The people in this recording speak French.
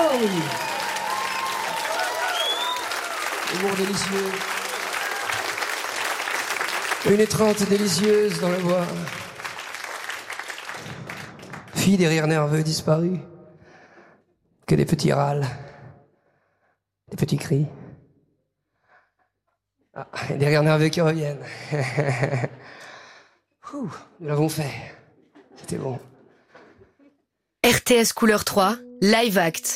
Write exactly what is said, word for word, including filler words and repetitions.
Oh oui. Humour délicieux. Une étreinte délicieuse dans la voix. Fille des rires nerveux disparus. Que des petits râles. Des petits cris. Ah, et des rires nerveux qui reviennent. Ouh, nous l'avons fait. C'était bon. R T S Couleur trois, Live Act.